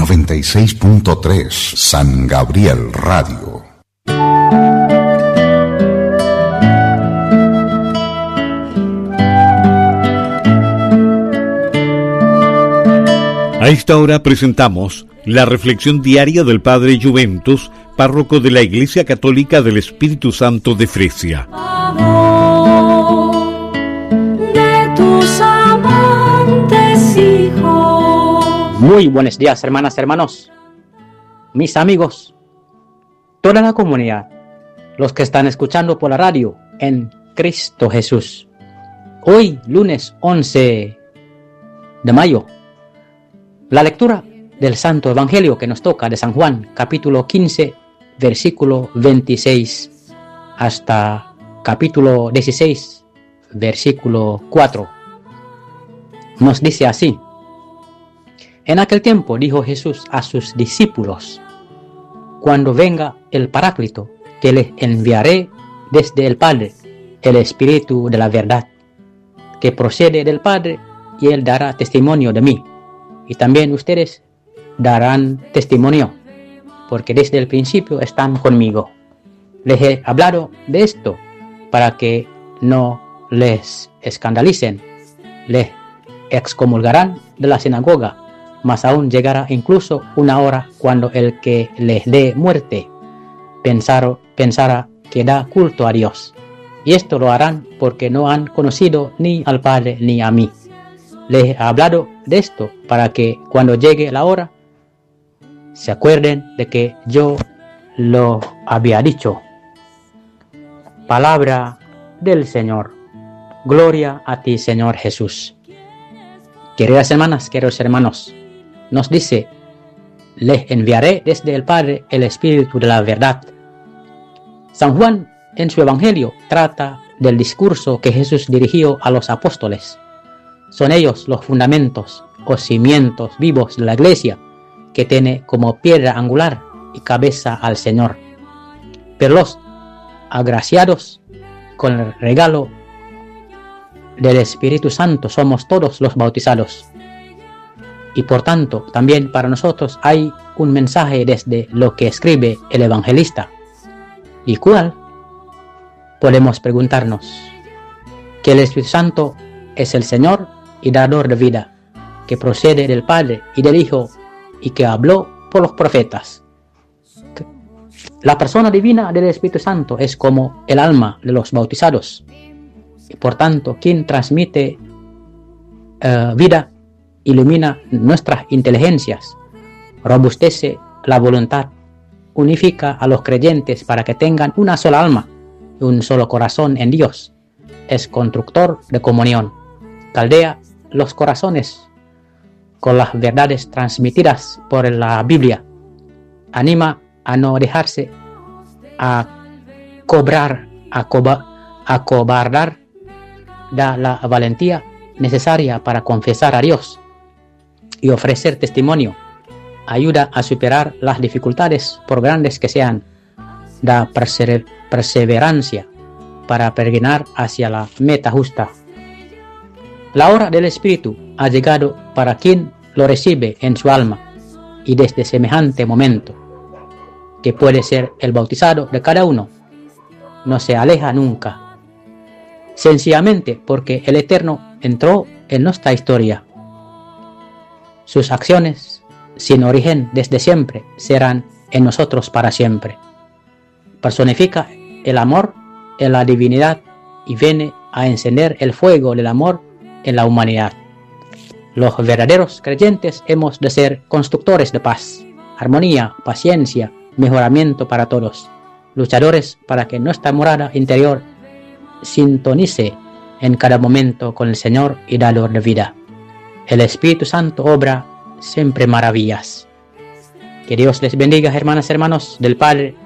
96.3 San Gabriel Radio. A esta hora presentamos la reflexión diaria del Padre Juventus, párroco de la Iglesia Católica del Espíritu Santo de Fresia. Amor de tus amantes hijos. Muy buenos días, hermanas, hermanos, mis amigos, toda la comunidad, los que están escuchando por la radio en Cristo Jesús. Hoy, lunes 11 de mayo, la lectura del Santo Evangelio que nos toca de San Juan, capítulo 15, versículo 26, hasta capítulo 16, versículo 4. Nos dice así: En aquel tiempo dijo Jesús a sus discípulos: Cuando venga el Paráclito, que les enviaré desde el Padre, el Espíritu de la verdad, que procede del Padre, y Él dará testimonio de mí. Y también ustedes darán testimonio, porque desde el principio están conmigo. Les he hablado de esto para que no les escandalicen. Les excomulgarán de la sinagoga, mas aún llegará incluso una hora cuando el que les dé muerte pensará que da culto a Dios. Y esto lo harán porque no han conocido ni al Padre ni a mí. Les he hablado de esto para que cuando llegue la hora se acuerden de que yo lo había dicho. Palabra del Señor. Gloria a ti, Señor Jesús. Queridas hermanas, queridos hermanos, nos dice: les enviaré desde el Padre el Espíritu de la verdad. San Juan en su Evangelio trata del discurso que Jesús dirigió a los apóstoles. Son ellos los fundamentos o cimientos vivos de la Iglesia, que tiene como piedra angular y cabeza al Señor. Pero los agraciados con el regalo del Espíritu Santo somos todos los bautizados. Y por tanto, también para nosotros hay un mensaje desde lo que escribe el evangelista. ¿Y cuál? Podemos preguntarnos: que el Espíritu Santo es el Señor y dador de vida, que procede del Padre y del Hijo, y que habló por los profetas. La persona divina del Espíritu Santo es como el alma de los bautizados, y por tanto quien transmite vida, ilumina nuestras inteligencias, robustece la voluntad, unifica a los creyentes para que tengan una sola alma y un solo corazón en Dios, es constructor de comunión, caldea los corazones con las verdades transmitidas por la Biblia, anima a no dejarse acobardar, da la valentía necesaria para confesar a Dios y ofrecer testimonio, ayuda a superar las dificultades por grandes que sean, da perseverancia para peregrinar hacia la meta justa. La hora del Espíritu ha llegado para quien lo recibe en su alma, y desde semejante momento, que puede ser el bautizado de cada uno, no se aleja nunca, sencillamente porque el Eterno entró en nuestra historia. Sus acciones, sin origen desde siempre, serán en nosotros para siempre. Personifica el amor en la divinidad y viene a encender el fuego del amor en la humanidad. Los verdaderos creyentes hemos de ser constructores de paz, armonía, paciencia, mejoramiento para todos, luchadores para que nuestra morada interior sintonice en cada momento con el Señor y dador de vida. El Espíritu Santo obra siempre maravillas. Que Dios les bendiga, hermanas y hermanos, del Padre,